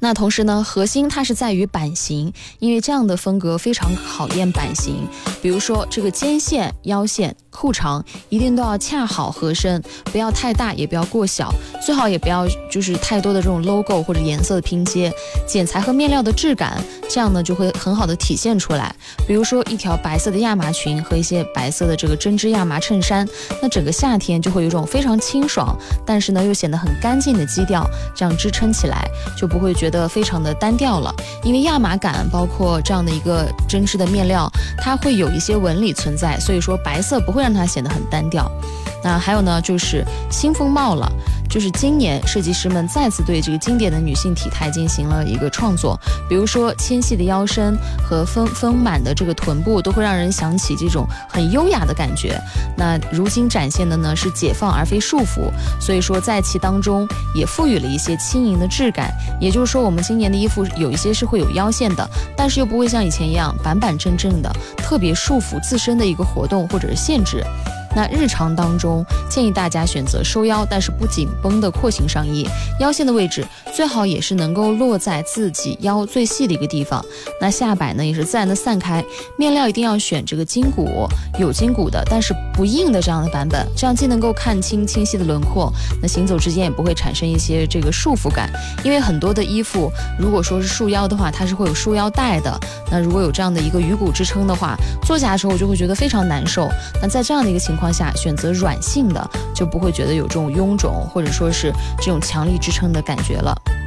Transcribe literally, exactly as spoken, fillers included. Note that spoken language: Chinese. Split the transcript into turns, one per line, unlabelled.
那同时呢，核心它是在于版型，因为这样的风格非常考验版型。比如说这个肩线、腰线、裤长一定都要恰好合身，不要太大，也不要过小，最好也不要就是太多的这种 logo 或者颜色的拼接，剪裁和面料的质感，这样呢就会很好的体现出来。比如说一条白色的亚麻裙和一些白色的这个针织亚麻衬衫，那整个夏天就会有一种非常清爽，但是呢又显得很干净的基调，这样支撑起来就不会觉得非常的单调了。因为亚麻感包括这样的一个针织的面料，它会有一些纹理存在，所以说白色不会让它显得很单调。那还有呢，就是新风貌了，就是今年设计师们再次对这个经典的女性体态进行了一个创作，比如说纤细的腰身和丰丰满的这个臀部，都会让人想起这种很优雅的感觉。那如今展现的呢是解放而非束缚，所以说在其当中也赋予了一些轻盈的质感。也就是说，我们今年的衣服有一些是会有腰线的，但是又不会像以前一样板板正正的，特别束缚自身的一个活动或者是限制。那日常当中建议大家选择收腰但是不紧绷的廓形上衣，腰线的位置最好也是能够落在自己腰最细的一个地方，那下摆呢也是自然的散开，面料一定要选这个筋骨有筋骨的但是不硬的这样的版本，这样既能够看清清晰的轮廓，那行走之间也不会产生一些这个束缚感。因为很多的衣服如果说是束腰的话，它是会有束腰带的，那如果有这样的一个鱼骨支撑的话，坐下的时候就会觉得非常难受。那在这样的一个情况下选择软性的，就不会觉得有这种臃肿或者说是这种强力支撑的感觉了。